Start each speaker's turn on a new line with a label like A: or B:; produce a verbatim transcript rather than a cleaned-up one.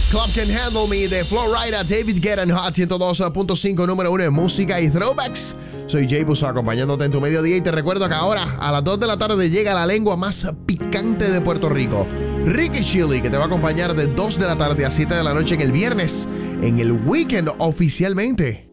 A: Club Can Handle Me de Florida, David Guetta en Hot ciento dos punto cinco, número uno en música y throwbacks. Soy Jay Busso acompañándote en tu mediodía y te recuerdo que ahora a las dos de la tarde llega la lengua más picante de Puerto Rico, Ricky Chili, que te va a acompañar de dos de la tarde a siete de la noche en el viernes, en el weekend oficialmente.